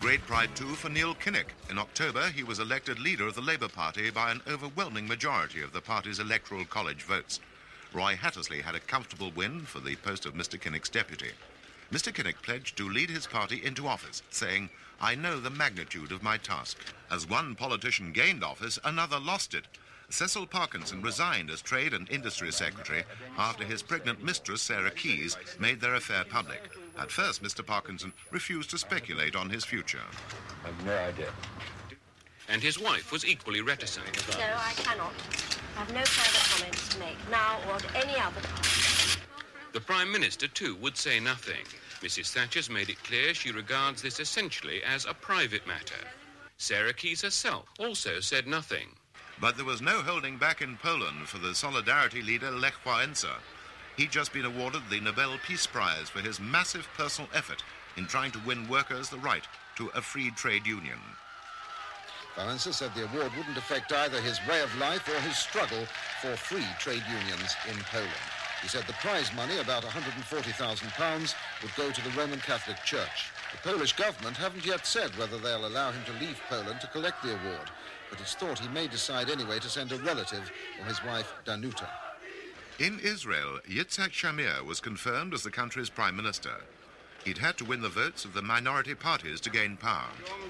great pride, too, for Neil Kinnock. In October, he was elected leader of the Labour Party by an overwhelming majority of the party's electoral college votes. Roy Hattersley had a comfortable win for the post of Mr. Kinnock's deputy. Mr. Kinnock pledged to lead his party into office, saying, "I know the magnitude of my task." As one politician gained office, another lost it. Cecil Parkinson resigned as Trade and Industry Secretary after his pregnant mistress, Sarah Keyes, made their affair public. At first, Mr. Parkinson refused to speculate on his future. I have no idea. And his wife was equally reticent. No, I cannot. I have no further comments to make, now or at any other time. The Prime Minister, too, would say nothing. Mrs. Thatcher's made it clear she regards this essentially as a private matter. Sarah Keyes herself also said nothing. But there was no holding back in Poland for the Solidarity leader Lech Wałęsa. He'd just been awarded the Nobel Peace Prize for his massive personal effort in trying to win workers the right to a free trade union. Wałęsa said the award wouldn't affect either his way of life or his struggle for free trade unions in Poland. He said the prize money, about £140,000, would go to the Roman Catholic Church. The Polish government haven't yet said whether they'll allow him to leave Poland to collect the award, but it's thought he may decide anyway to send a relative or his wife, Danuta. In Israel, Yitzhak Shamir was confirmed as the country's prime minister. He'd had to win the votes of the minority parties to gain power.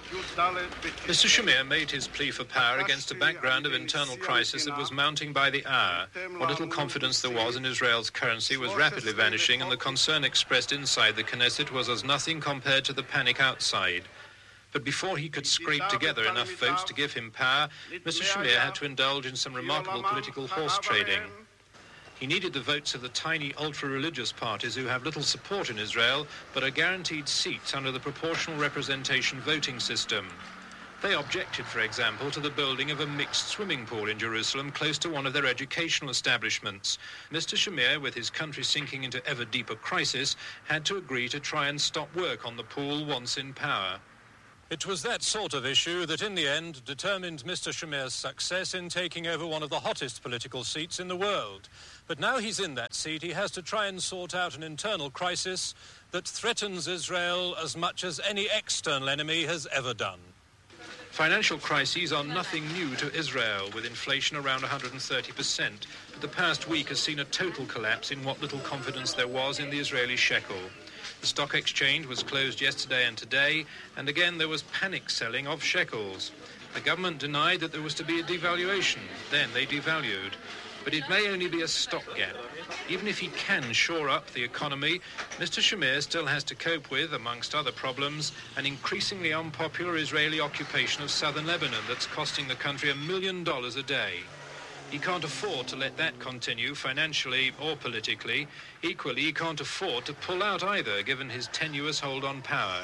Mr. Shamir made his plea for power against a background of internal crisis that was mounting by the hour. What little confidence there was in Israel's currency was rapidly vanishing, and the concern expressed inside the Knesset was as nothing compared to the panic outside. But before he could scrape together enough votes to give him power, Mr. Shamir had to indulge in some remarkable political horse trading. He needed the votes of the tiny ultra-religious parties who have little support in Israel, but are guaranteed seats under the proportional representation voting system. They objected, for example, to the building of a mixed swimming pool in Jerusalem close to one of their educational establishments. Mr. Shamir, with his country sinking into ever deeper crisis, had to agree to try and stop work on the pool once in power. It was that sort of issue that, in the end, determined Mr. Shamir's success in taking over one of the hottest political seats in the world. But now he's in that seat, he has to try and sort out an internal crisis that threatens Israel as much as any external enemy has ever done. Financial crises are nothing new to Israel, with inflation around 130%. But the past week has seen a total collapse in what little confidence there was in the Israeli shekel. The stock exchange was closed yesterday and today, and again there was panic selling of shekels. The government denied that there was to be a devaluation. Then they devalued. But it may only be a stopgap. Even if he can shore up the economy, Mr. Shamir still has to cope with, amongst other problems, an increasingly unpopular Israeli occupation of southern Lebanon that's costing the country $1 million a day. He can't afford to let that continue financially or politically. Equally, he can't afford to pull out either, given his tenuous hold on power.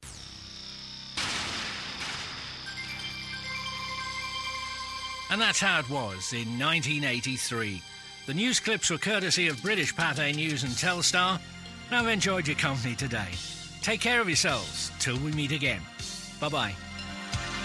And that's how it was in 1983. The news clips were courtesy of British Pathé News and Telstar, and I've enjoyed your company today. Take care of yourselves till we meet again. Bye-bye.